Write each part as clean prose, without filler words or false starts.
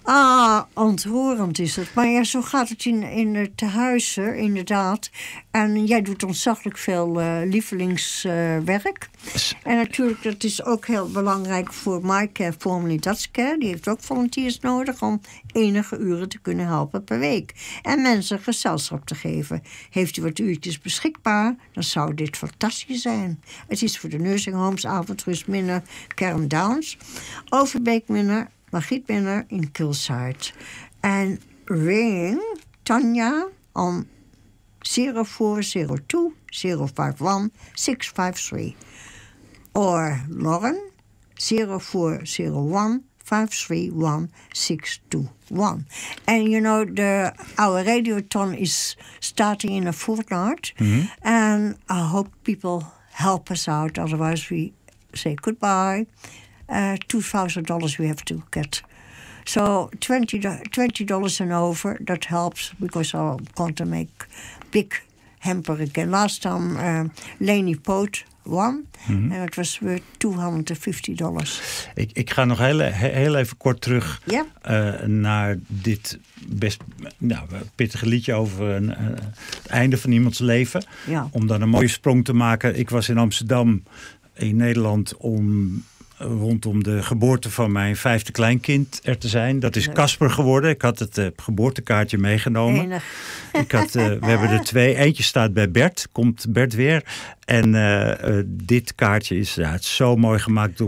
Ontroerend is het. Maar ja, zo gaat het in het tehuizen, inderdaad. En jij doet ontzaglijk veel lievelingswerk. En natuurlijk, dat is ook heel belangrijk voor MyCare, formerly Dutch Care. Die heeft ook volunteers nodig om enige uren te kunnen helpen per week. En mensen gezelschap te geven. Heeft u wat uurtjes beschikbaar, dan zou dit fantastisch zijn. Het is voor de nursing homes, Avondrust Minner, Kern Downs, Overbeek Minner, Margriet Minner in Kilside. En ring Tanja on 0402 051 653. Or Lauren 0401 531 621. And you know, our radiothon is starting in a fortnight. Mm-hmm. And I hope people help us out. Otherwise we say goodbye. $2,000 we have to get. So $20 and over, that helps because I'm going to make big hamper again. Last time Leni Poot won. Mm-hmm. En het was weer $250. Ik ga nog heel even kort terug naar dit best pittige liedje over het einde van iemands leven. Ja. Om dan een mooie sprong te maken. Ik was in Amsterdam, in Nederland, rondom de geboorte van mijn 5e kleinkind er te zijn. Dat is Casper geworden. Ik had het geboortekaartje meegenomen. We hebben er 2. Eentje staat bij Bert. Komt Bert weer. En dit kaartje is zo mooi gemaakt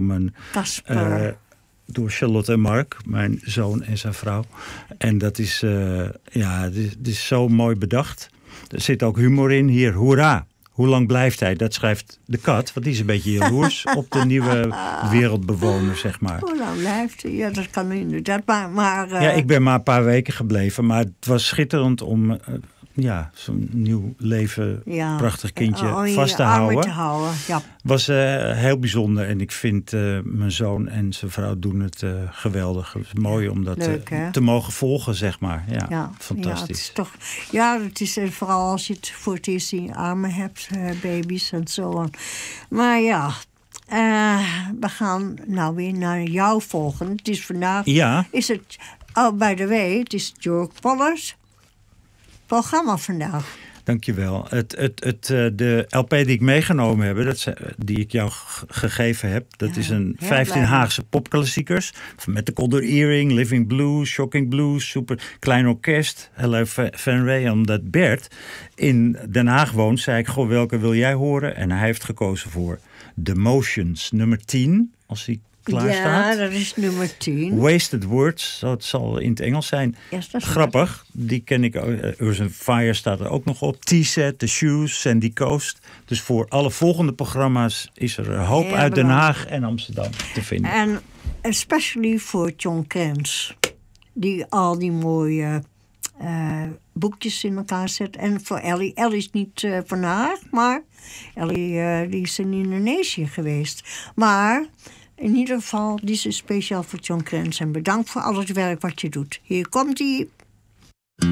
door Charlotte en Mark, mijn zoon en zijn vrouw. En dat is, dit is zo mooi bedacht. Er zit ook humor in. Hier, hoera! Hoe lang blijft hij? Dat schrijft de kat, want die is een beetje jaloers op de nieuwe wereldbewoner, zeg maar. Hoe lang blijft hij? Ja, dat kan inderdaad. Maar ja, ik ben maar een paar weken gebleven, maar het was schitterend om zo'n nieuw leven, prachtig kindje vast te houden. Ja. Was heel bijzonder en ik vind mijn zoon en zijn vrouw doen het geweldig. Het is mooi om dat te mogen volgen, zeg maar. Ja, fantastisch. Het is vooral als je het voor het eerst in je armen hebt, baby's en zo. Maar ja, we gaan nou weer naar jou volgen. Het is vandaag, is het, by the way, het is George Pollers programma vandaag. Dankjewel. De LP die ik meegenomen heb, die ik jou gegeven heb, dat is een 15 Haagse popklassiekers. Met de Calder Earring, Living Blues, Shocking Blues, super klein orkest. Hello Van Ray. Omdat Bert in Den Haag woont, zei ik, welke wil jij horen? En hij heeft gekozen voor The Motions, nummer 10, als hij klaar staat. Ja, dat is nummer 10. Wasted Words, het zal in het Engels zijn. Yes, grappig, die ken ik. Earth and Fire staat er ook nog op. T-Set, The Shoes, Sandy Coast. Dus voor alle volgende programma's is er een hoop uit Den Haag en Amsterdam te vinden. En especially voor John Krenz, die al die mooie boekjes in elkaar zet. En voor Ellie. Ellie is niet van Haag, maar Ellie die is in Indonesië geweest. Maar in ieder geval, die is speciaal voor John Krenz. En bedankt voor al het werk wat je doet. Hier komt hij.